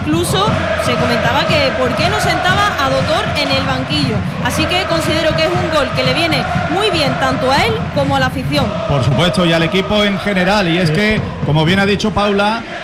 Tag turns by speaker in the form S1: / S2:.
S1: incluso se comentaba que por qué no sentaba a Doctor en el banquillo. Así que considero que es un gol que le viene muy bien tanto a él como a la afición.
S2: Por supuesto, y al equipo en general, y es que, como bien ha dicho Paula,